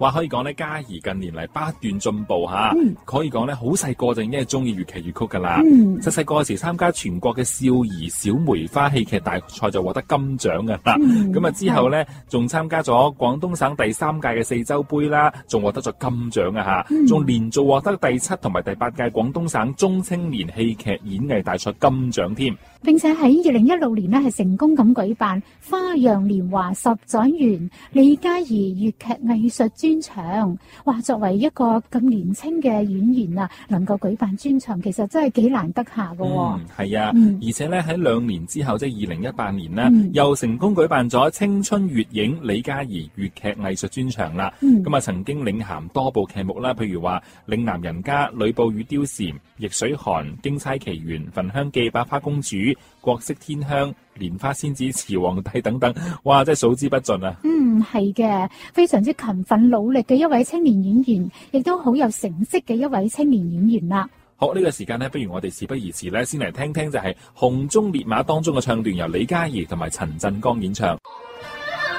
話可以講咧，嘉怡近年嚟不斷進步嚇，可以講咧好細個就已經係中意粵劇粵曲噶啦。細細個時參加全國嘅少兒小梅花戲劇大賽就獲得金獎噶啦。咁啊之後咧仲參加咗廣東省第3屆嘅四洲杯啦，仲獲得咗金獎啊嚇，仲連續獲得第7同埋第8屆廣東省中青年戲劇演藝大賽金獎添。 並且喺2016年呢係成功咁舉辦花樣年華十載園李嘉怡粵劇藝術專場。哇！作為一個咁年輕嘅演員啊，能夠舉辦專場，其實真係幾難得下噶。 係啊，而且咧喺2年之後，即係2018年呢，又成功舉辦咗青春月影李嘉怡粵劇藝術專場啦。咁啊，曾經領銜多部劇目啦，譬如話《嶺南人家》、《呂布與貂蟬》、《逆水寒》、《京差奇緣》、《焚香記》、《百花公主》、《國色天香》、《蓮花仙子》、《慈皇帝》等等，哇！真係數之不盡啊！ 係嘅，非常之勤奮努力嘅一位青年演員，亦都好有成績嘅一位青年演員啦。 好，呢個時間呢，不如我哋事不宜遲咧，先嚟聽聽就係《紅鬃烈馬》當中嘅唱段，由李嘉怡同埋陳振剛演唱。